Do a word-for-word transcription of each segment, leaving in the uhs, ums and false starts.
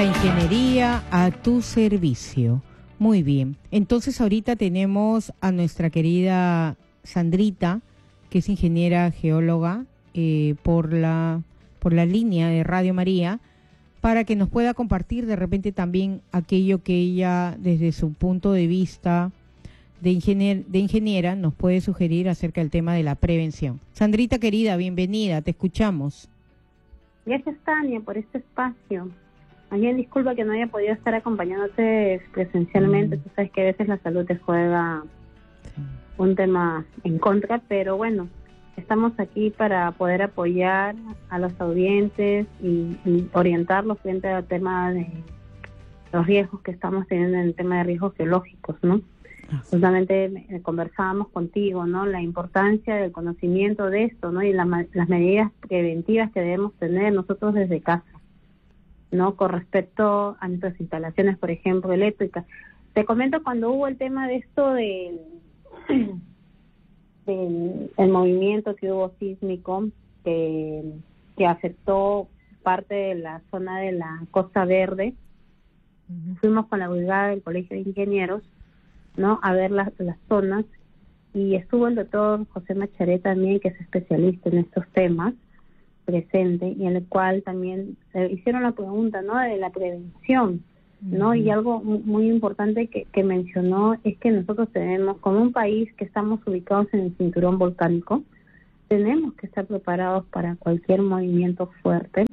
Ingeniería a tu servicio. Muy bien. Entonces ahorita tenemos a nuestra querida Sandrita, que es ingeniera geóloga eh, por la por la línea de Radio María, para que nos pueda compartir de repente también aquello que ella, desde su punto de vista de, ingenier de ingeniera, nos puede sugerir acerca del tema de la prevención. Sandrita querida, bienvenida, te escuchamos. Gracias, Tania, por este espacio. Ayer disculpa que no haya podido estar acompañándote presencialmente, mm. Tú sabes que a veces la salud te juega sí. un tema en contra, pero bueno, estamos aquí para poder apoyar a los audientes y, y orientarlos frente al tema de los riesgos que estamos teniendo en el tema de riesgos geológicos, ¿no? Ah, sí. Justamente eh, conversábamos contigo, ¿no? La importancia del conocimiento de esto, ¿no? Y la, las medidas preventivas que debemos tener nosotros desde casa, ¿no? Con respecto a nuestras instalaciones, por ejemplo, eléctricas. Te comento cuando hubo el tema de esto del, del el movimiento que hubo sísmico que, que afectó parte de la zona de la Costa Verde. Uh-huh. Fuimos con la brigada del Colegio de Ingenieros, ¿no? A ver las, las zonas, y estuvo el doctor José Macharé también, que es especialista en estos temas, presente, y en el cual también eh, hicieron la pregunta, ¿no? De la prevención, ¿no? Uh-huh. Y algo muy importante que, que mencionó es que nosotros tenemos, como un país que estamos ubicados en el cinturón volcánico, tenemos que estar preparados para cualquier movimiento fuerte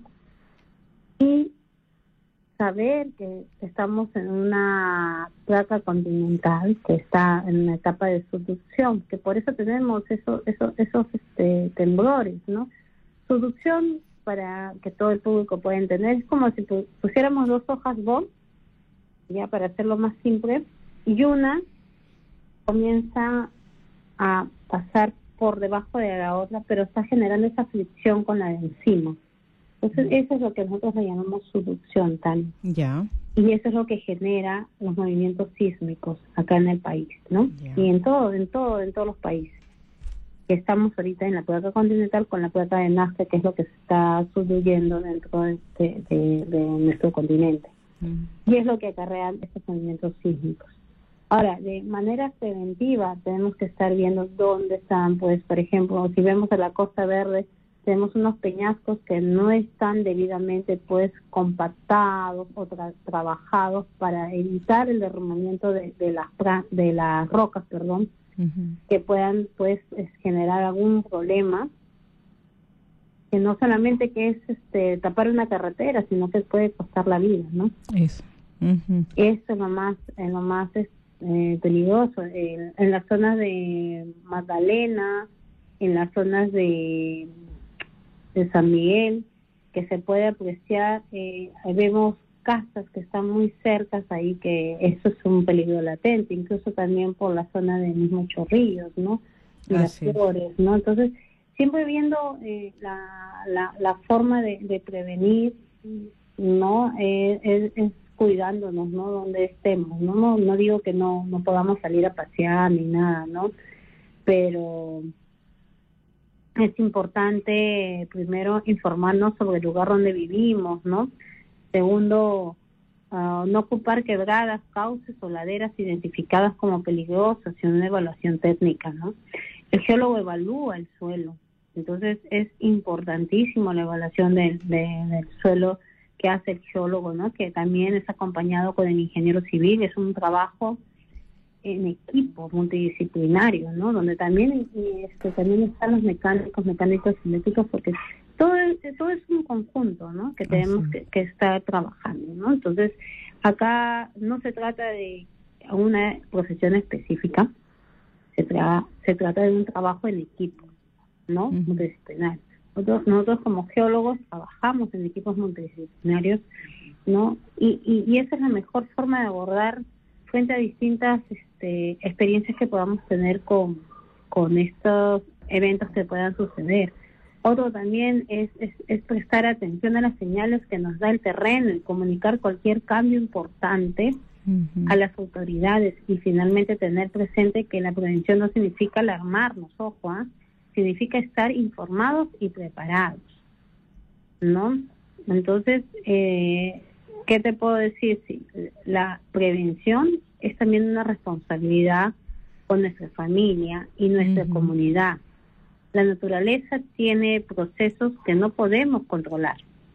y saber que estamos en una placa continental que está en una etapa de subducción, que por eso tenemos esos, esos, esos este, temblores, ¿no? Subducción, para que todo el público pueda entender, es como si pusiéramos dos hojas bond, ya para hacerlo más simple, y una comienza a pasar por debajo de la otra, pero está generando esa fricción con la de encima. Entonces, eso es lo que nosotros le llamamos subducción, Tania. Ya. Y eso es lo que genera los movimientos sísmicos acá en el país, ¿no? Ya. Y en todo, en todo, en todos los países. Que estamos ahorita en la placa continental con la placa de Nazca, que es lo que se está subyugando dentro de, de, de, de nuestro continente. Mm. Y es lo que acarrean estos movimientos sísmicos. Ahora, de manera preventiva, tenemos que estar viendo dónde están, pues, por ejemplo, si vemos a la Costa Verde, tenemos unos peñascos que no están debidamente, pues, compactados o tra trabajados para evitar el derrumbamiento de, de, las, de las rocas, perdón, Uh-huh. que puedan pues generar algún problema, que no solamente que es este tapar una carretera, sino que puede costar la vida, ¿no? Eso. Uh-huh. Eso es lo más, es lo más eh, peligroso. En, en las zonas de Magdalena, en las zonas de, de San Miguel, que se puede apreciar, eh, vemos casas que están muy cercas ahí, que eso es un peligro latente, incluso también por la zona de mismo Chorrillos, ¿no? Y ah, las sí. flores, ¿no? Entonces, siempre viendo eh, la, la, la forma de, de prevenir, ¿no? Eh, es, es cuidándonos, ¿no? Donde estemos, ¿no? No, no digo que no, no podamos salir a pasear ni nada, ¿no? Pero es importante, primero, informarnos sobre el lugar donde vivimos, ¿no? Segundo, uh, no ocupar quebradas, cauces o laderas identificadas como peligrosas, sino una evaluación técnica, ¿no? El geólogo evalúa el suelo, entonces es importantísimo la evaluación de, de, del suelo que hace el geólogo, ¿no? Que también es acompañado con el ingeniero civil, es un trabajo en equipo multidisciplinario, ¿no? Donde también este, también están los mecánicos, mecánicos eléctricos, porque todo es, todo es un conjunto, ¿no? Que tenemos que, que estar trabajando, ¿no? Entonces, acá no se trata de una profesión específica, se, tra se trata de un trabajo en equipo, ¿no? Uh-huh. Multidisciplinario. Nosotros, nosotros como geólogos trabajamos en equipos multidisciplinarios, ¿no? Y, y, y esa es la mejor forma de abordar frente a distintas este, experiencias que podamos tener con, con estos eventos que puedan suceder. Otro también es, es, es prestar atención a las señales que nos da el terreno y comunicar cualquier cambio importante uh-huh. a las autoridades, y finalmente tener presente que la prevención no significa alarmarnos, ojo, ¿eh? Significa estar informados y preparados, ¿no? Entonces, eh, ¿qué te puedo decir? Sí, la prevención es también una responsabilidad con nuestra familia y nuestra uh-huh. comunidad. La naturaleza tiene procesos que no podemos controlar,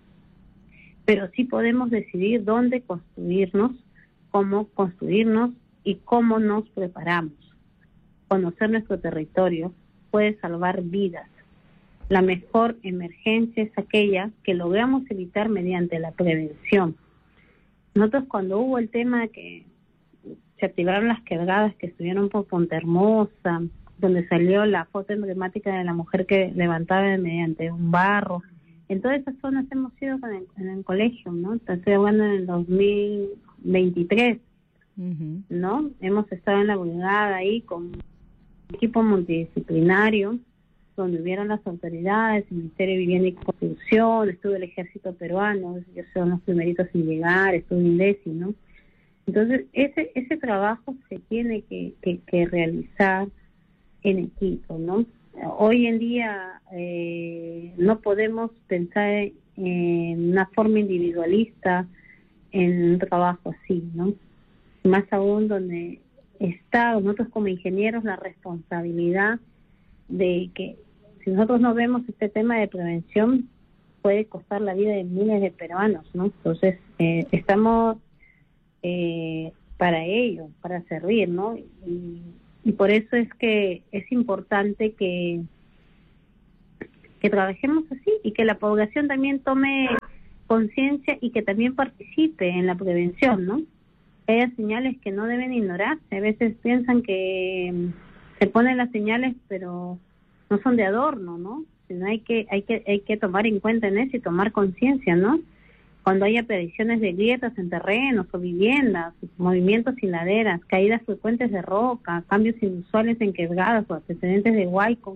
pero sí podemos decidir dónde construirnos, cómo construirnos y cómo nos preparamos. Conocer nuestro territorio puede salvar vidas. La mejor emergencia es aquella que logramos evitar mediante la prevención. Nosotros, cuando hubo el tema de que se activaron las quebradas que estuvieron por Punta Hermosa, donde salió la foto emblemática de la mujer que levantaba mediante un barro, en todas esas zonas hemos ido con el, en el colegio, ¿no? Estoy hablando en el dos mil veintitrés, uh-huh. ¿no? Hemos estado en la brigada ahí con un equipo multidisciplinario, donde hubieron las autoridades, el Ministerio de Vivienda y Construcción, estuvo el Ejército Peruano, ellos son los primeritos en llegar, estuvo INDECI, ¿no? Entonces, ese ese trabajo se tiene que, que, que realizar en equipo, ¿no? Hoy en día eh, no podemos pensar en una forma individualista en un trabajo así, ¿no? Más aún donde está nosotros como ingenieros la responsabilidad de que si nosotros no vemos este tema de prevención puede costar la vida de miles de peruanos, ¿no? Entonces eh, estamos eh, para ello, para servir, ¿no? Y, y por eso es que es importante que que trabajemos así y que la población también tome conciencia y que también participe en la prevención, ¿no? Hay señales que no deben ignorarse. A veces piensan que se ponen las señales, pero no son de adorno, ¿no? Sino hay que hay que hay que tomar en cuenta en eso y tomar conciencia, ¿no? Cuando hay apariciones de grietas en terrenos o viviendas, movimientos y laderas, caídas frecuentes de roca, cambios inusuales en quebradas o antecedentes de huaicos.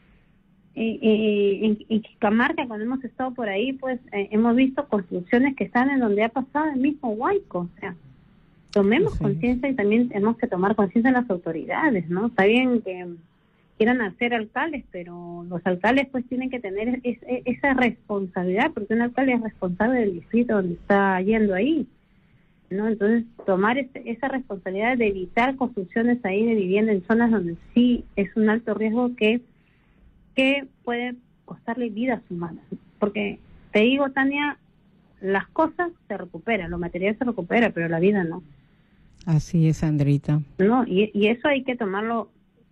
Eh, eh, en, en Cajamarca, cuando hemos estado por ahí, pues eh, hemos visto construcciones que están en donde ha pasado el mismo huaico. O sea, tomemos sí. conciencia y también tenemos que tomar conciencia en las autoridades, ¿no? Está bien que quieran hacer alcaldes, pero los alcaldes pues tienen que tener es, es, esa responsabilidad, porque un alcalde es responsable del distrito donde está yendo ahí, ¿no? Entonces, tomar ese, esa responsabilidad de evitar construcciones ahí de vivienda en zonas donde sí es un alto riesgo que, que puede costarle vidas humanas. Porque, te digo, Tania, las cosas se recuperan, lo material se recupera, pero la vida no. Así es, Sandrita. No, y, y eso hay que tomarlo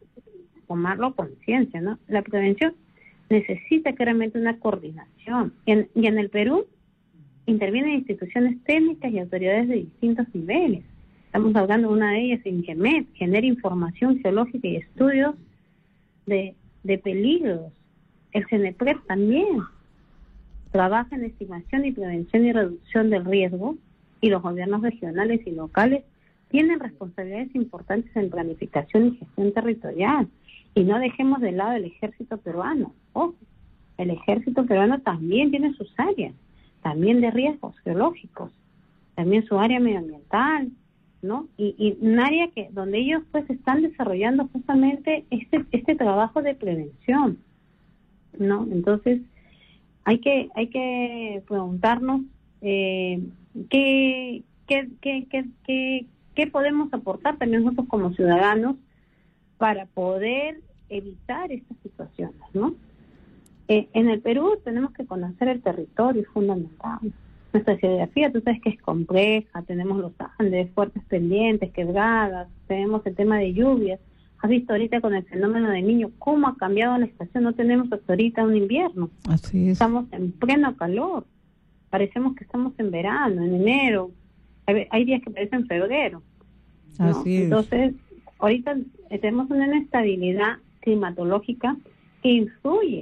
tomarlo conciencia, ¿no? La prevención necesita claramente una coordinación. Y en, y en el Perú intervienen instituciones técnicas y autoridades de distintos niveles. Estamos hablando de una de ellas, INGEMET, genera información geológica y estudios de, de peligros. El CENEPRED también trabaja en estimación y prevención y reducción del riesgo, y los gobiernos regionales y locales tienen responsabilidades importantes en planificación y gestión territorial. Y no dejemos de lado el ejército peruano. Ojo, el ejército peruano también tiene sus áreas, también de riesgos geológicos, también su área medioambiental, ¿no? Y, y un área que donde ellos pues están desarrollando justamente este este trabajo de prevención, ¿no? Entonces hay que hay que preguntarnos eh, qué qué qué qué qué qué podemos aportar también nosotros como ciudadanos para poder evitar estas situaciones, ¿no? Eh, en el Perú tenemos que conocer el territorio, es fundamental. Nuestra geografía, tú sabes que es compleja, tenemos los Andes, fuertes pendientes, quebradas, tenemos el tema de lluvias. Has visto ahorita con el fenómeno del Niño cómo ha cambiado la estación, no tenemos hasta ahorita un invierno. Así es. Estamos en pleno calor, parecemos que estamos en verano, en enero, hay, hay días que parecen febrero, ¿no? Así es. Entonces, ahorita tenemos una inestabilidad climatológica que influye,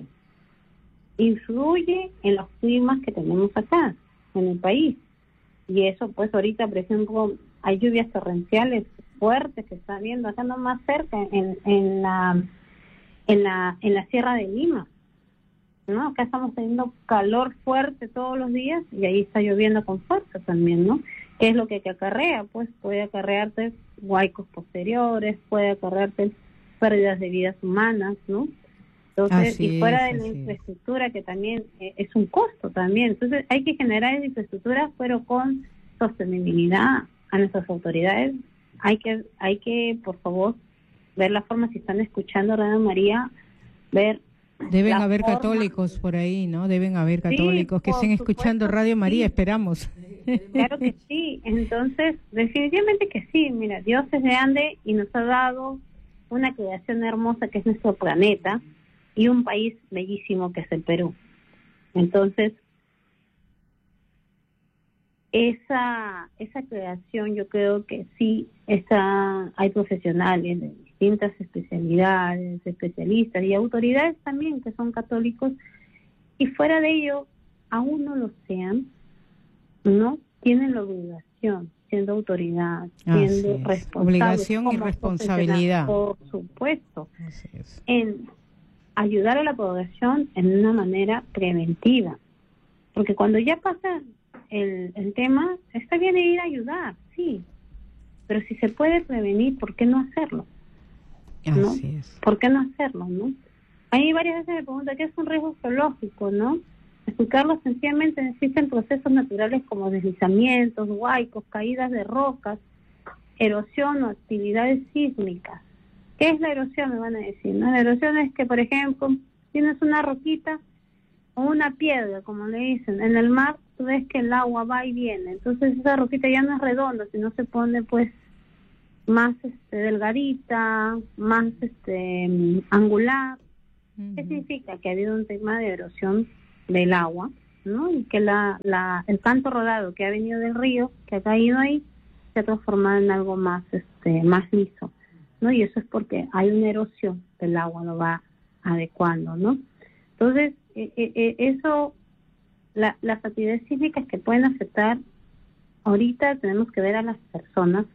influye en los climas que tenemos acá, en el país. Y eso, pues ahorita, por ejemplo, hay lluvias torrenciales fuertes que está viendo acá no más cerca, en, en la en la en la Sierra de Lima, ¿no? Acá estamos teniendo calor fuerte todos los días y ahí está lloviendo con fuerza también, ¿no? ¿Qué es lo que, que acarrea? Pues puede acarrearte huaicos posteriores, puede acarrearte pérdidas de vidas humanas, ¿no? Entonces, así y fuera es, de la así infraestructura, que también eh, es un costo también. Entonces, hay que generar esa infraestructura, pero con sostenibilidad a nuestras autoridades. Hay que, hay que, por favor, ver la forma, si están escuchando Radio María, ver... Deben haber forma. Católicos por ahí, ¿no? Deben haber católicos sí, que estén escuchando Radio María, sí. Esperamos. Claro que sí, entonces, definitivamente que sí. Mira, Dios es grande y nos ha dado una creación hermosa que es nuestro planeta y un país bellísimo que es el Perú. Entonces, esa esa creación, yo creo que sí está, hay profesionales de distintas especialidades, especialistas y autoridades también que son católicos, y fuera de ello, aún no lo sean, ¿no? Tienen la obligación, siendo autoridad, siendo responsable. Obligación y responsabilidad. Por supuesto, en ayudar a la población en una manera preventiva. Porque cuando ya pasa el, el tema, está bien ir a ayudar, sí. Pero si se puede prevenir, ¿por qué no hacerlo? ¿No? Así es. ¿Por qué no hacerlo, no? Ahí varias veces me preguntan, ¿qué es un riesgo geológico, no? Explicarlo sencillamente, existen procesos naturales como deslizamientos, huaicos, caídas de rocas, erosión o actividades sísmicas. ¿Qué es la erosión? Me van a decir, ¿no? La erosión es que, por ejemplo, tienes una roquita o una piedra, como le dicen, en el mar, tú ves que el agua va y viene, entonces esa roquita ya no es redonda, sino se pone, pues, más este, delgadita, más este angular. Uh-huh. ¿Qué significa? Que ha habido un tema de erosión del agua, ¿no? Y que la, la el canto rodado que ha venido del río, que ha caído ahí, se ha transformado en algo más este más liso, ¿no? Y eso es porque hay una erosión del agua, lo va adecuando, ¿no? Entonces, eh, eh, eso, la, las actividades sísmicas que pueden afectar, ahorita tenemos que ver a las personas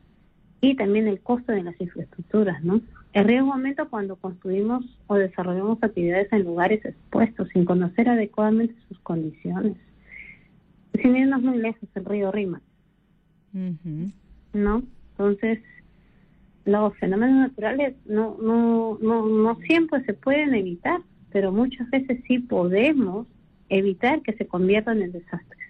y también el costo de las infraestructuras, ¿no? El riesgo aumenta cuando construimos o desarrollamos actividades en lugares expuestos sin conocer adecuadamente sus condiciones. Sin irnos muy lejos, el río Rima, uh-huh. ¿no? Entonces, los fenómenos naturales no, no, no, no siempre se pueden evitar, pero muchas veces sí podemos evitar que se conviertan en desastres.